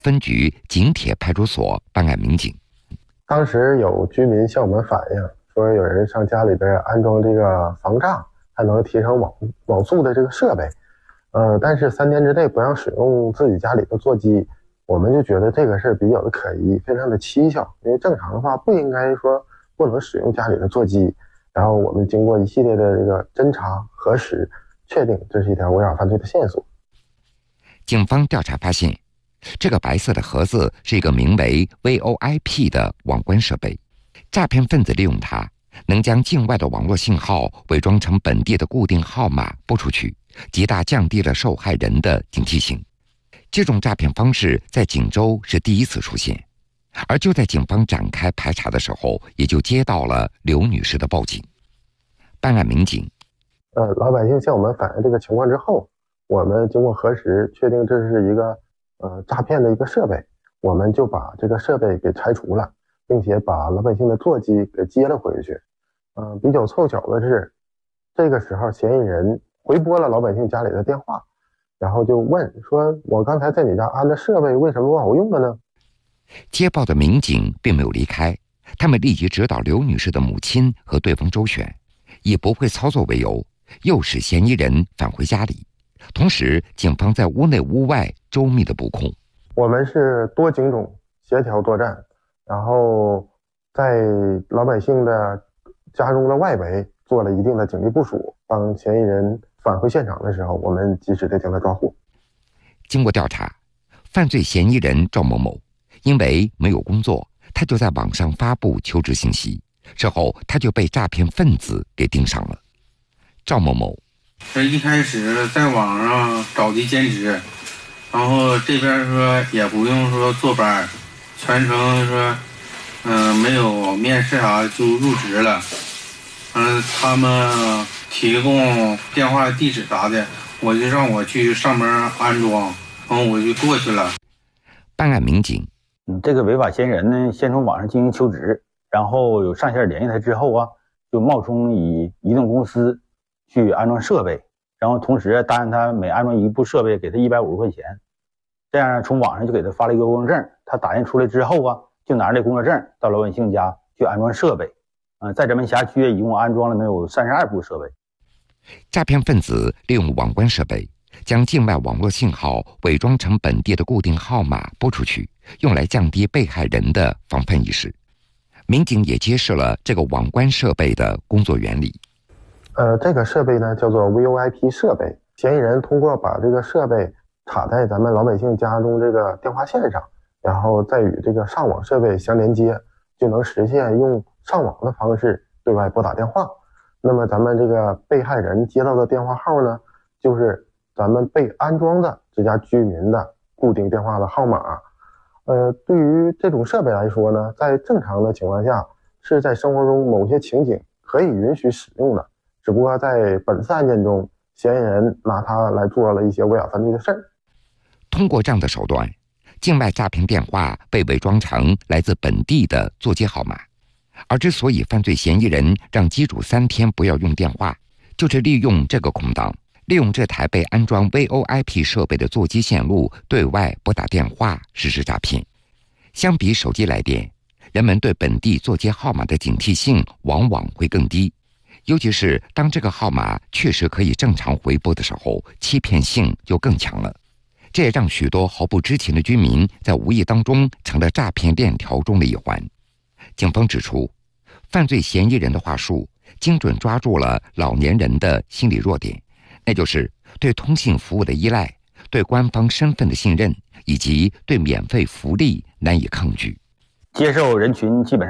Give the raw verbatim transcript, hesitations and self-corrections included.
分局井铁派出所办案民警。 当时有居民向我们反映说，有人上家里边安装这个防诈，还能提升网网速的这个设备，呃，但是三天之内不让使用自己家里的座机，我们就觉得这个事儿比较的可疑，非常的蹊跷。因为正常的话不应该说不能使用家里的座机。然后我们经过一系列的这个侦查核实，确定这是一条违法犯罪的线索。 警方调查发现，这个白色的盒子是一个名为 V O I P 的网关设备，诈骗分子利用它，能将境外的网络信号伪装成本地的固定号码拨出去，极大降低了受害人的警惕性。这种诈骗方式在锦州是第一次出现，而就在警方展开排查的时候，也就接到了刘女士的报警。办案民警， 呃，老百姓向我们反映这个情况之后，我们经过核实，确定这是一个呃诈骗的一个设备，我们就把这个设备给拆除了，并且把老百姓的座机给接了回去。嗯、呃，比较凑巧的是，这个时候嫌疑人回拨了老百姓家里的电话，然后就问说：“我刚才在你家安的设备为什么不好用了呢？” 接报的民警并没有离开，他们立即指导刘女士的母亲和对方周旋，以不会操作为由，诱使嫌疑人返回家里。同时，警方在屋内屋外周密的布控。 我们是多警种协调作战，然后在老百姓的家中的外围做了一定的警力部署，当嫌疑人返回现场的时候，我们及时的将他抓获。 经过调查，犯罪嫌疑人赵某某因为没有工作，他就在网上发布求职信息，之后他就被诈骗分子给盯上了。赵某某这一开始在网上找的兼职，然后这边说也不用说坐班，全程说嗯、呃、没有面试啥就入职了。嗯，他们提供电话地址啥的，我就让我去上门安装，然后我就过去了。 办案民警， 嗯，这个违法嫌疑人呢，先从网上进行求职，然后有上线联系他之后啊，就冒充以移动公司去安装设备，然后同时答应他每安装一部设备给他一百五十块钱，这样从网上就给他发了一个工作证，他打印出来之后啊，就拿着这工作证到老百姓家去安装设备。呃，在咱们辖区一共安装了能有三十二部设备。 诈骗分子利用网关设备，将境外网络信号伪装成本地的固定号码拨出去，用来降低被害人的防范意识。民警也揭示了这个网关设备的工作原理。 呃，这个设备呢叫做 V O I P 设备，嫌疑人通过把这个设备插在咱们老百姓家中这个电话线上，然后再与这个上网设备相连接，就能实现用上网的方式对外拨打电话。那么咱们这个被害人接到的电话号呢，就是咱们被安装的这家居民的固定电话的号码。呃，对于这种设备来说呢，在正常的情况下是在生活中某些情景可以允许使用的，只不过在本次案件中，嫌疑人拿它来做了一些违法犯罪的事儿。 通过这样的手段，境外诈骗电话被伪装成来自本地的座机号码。而之所以犯罪嫌疑人让机主三天不要用电话，就是利用这个空档，利用这台被安装 V O I P 设备的座机线路对外拨打电话实施诈骗。相比手机来电，人们对本地座机号码的警惕性往往会更低，尤其是当这个号码确实可以正常回拨的时候，欺骗性就更强了。这也让许多毫不知情的居民在无意当中成了诈骗链条中的一环。警方指出，犯罪嫌疑人的话术精准抓住了老年人的心理弱点，那就是对通信服务的依赖，对官方身份的信任，以及对免费福利难以抗拒。 接受人群基本上